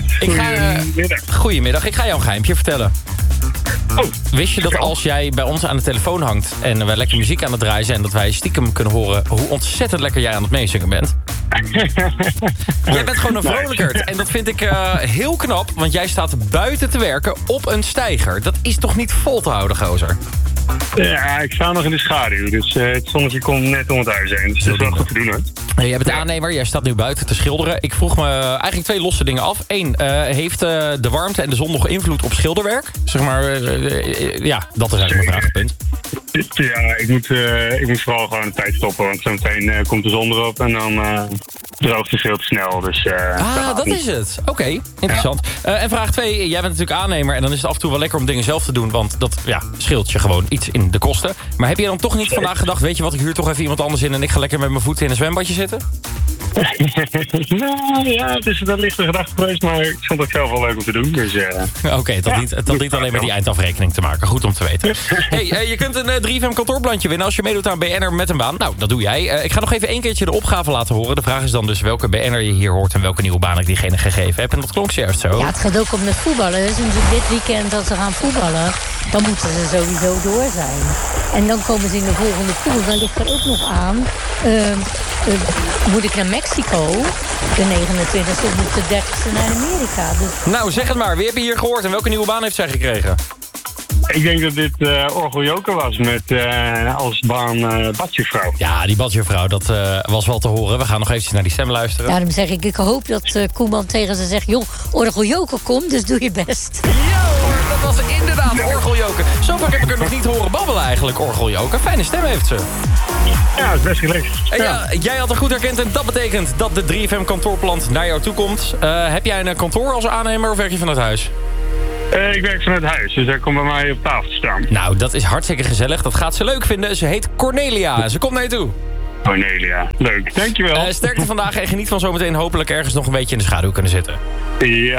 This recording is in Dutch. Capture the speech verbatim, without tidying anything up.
Alright, Ik ga, uh, goedemiddag. Goedemiddag, ik ga jou een geheimje vertellen. Oh, Wist je dat vertel. als jij bij ons aan de telefoon hangt en wij lekker muziek aan het draaien zijn, dat wij stiekem kunnen horen hoe ontzettend lekker jij aan het meezingen bent? Jij bent gewoon een vrolijkerd. En dat vind ik uh, heel knap, want jij staat buiten te werken op een steiger. Dat is toch niet vol te houden, gozer? Ja, ik sta nog in de schaduw, dus uh, het zonnetje komt net om het huis heen. Dus dat is wel goed te doen, hoor. Hey, jij bent de aannemer, jij staat nu buiten te schilderen. Ik vroeg me eigenlijk twee losse dingen af. Eén, uh, heeft uh, de warmte en de zon nog invloed op schilderwerk? Zeg maar, uh, uh, ja, dat is eigenlijk mijn vraagpunt. Ja, ik moet, uh, ik moet vooral gewoon de tijd stoppen, want zometeen uh, komt de zon erop en dan uh, droogt het veel te snel. Dus, uh, ah, dat is het. Oké, okay, interessant. Ja. Uh, en vraag twee, jij bent natuurlijk aannemer en dan is het af en toe wel lekker om dingen zelf te doen, want dat ja, scheelt je gewoon iets in de kosten. Maar heb je dan toch niet vandaag gedacht, weet je wat, ik huur toch even iemand anders in en ik ga lekker met mijn voeten in een zwembadje zitten? nou ja, dus dat ligt een gedachte geweest, maar ik vond het zelf wel leuk om te doen. Dus, uh, Oké, okay, dat ja, niet alleen met die eindafrekening te maken. Goed om te weten. Hey, uh, je kunt een uh, drie F M kantoorplantje winnen als je meedoet aan B N R met een baan. Nou, dat doe jij. Uh, ik ga nog even één keertje de opgave laten horen. De vraag is dan dus welke B N R je hier hoort en welke nieuwe baan ik diegene gegeven heb. En dat klonk juist zo. Ja, het gaat ook om het voetballen. Dus natuurlijk dit weekend als ze gaan voetballen, dan moeten ze sowieso door zijn. En dan komen ze in de volgende pool. Dan ligt er ook nog aan, uh, uh, moet ik naar Mexico, de negenentwintigste of moet de dertigste naar Amerika. Dus... Nou, zeg het maar. Wie heb je hier gehoord en welke nieuwe baan heeft zij gekregen? Ik denk dat dit uh, orgeljoker was met uh, als baan uh, badjuffrouw. Ja, die badjuffrouw, dat uh, was wel te horen. We gaan nog eventjes naar die stem luisteren. Daarom zeg ik, ik hoop dat uh, Koeman tegen ze zegt, joh, orgeljoker komt, dus doe je best. Ja hoor, dat was inderdaad orgeljoker. Zo vaak heb ik er nog niet horen babbelen eigenlijk, orgeljoker. Fijne stem heeft ze. Ja, dat is best geleerd. En ja, jij had het goed herkend en dat betekent dat de drie F M kantoorplant naar jou toe komt. Uh, heb jij een kantoor als aannemer of werk je vanuit huis? Uh, ik werk vanuit huis, dus hij komt bij mij op tafel te staan. Nou, dat is hartstikke gezellig. Dat gaat ze leuk vinden. Ze heet Cornelia. Ze komt naar je toe. Cornelia, leuk. Dankjewel. Uh, sterkte vandaag en geniet van zometeen hopelijk ergens nog een beetje in de schaduw kunnen zitten. Ja,